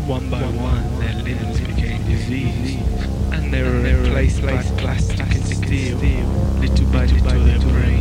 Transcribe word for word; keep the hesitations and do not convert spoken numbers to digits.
One by one, their limbs became diseased, and they were replaced by plastic and steel. Little by little, their brains